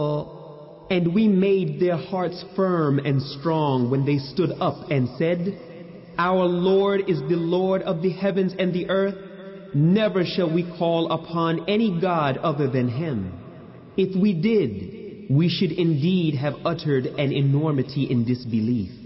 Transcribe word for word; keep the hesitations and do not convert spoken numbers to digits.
And we made their hearts firm and strong when they stood up and said, Our Lord is the Lord of the heavens and the earth. Never shall we call upon any God other than Him. If we did, we should indeed have uttered an enormity in disbelief.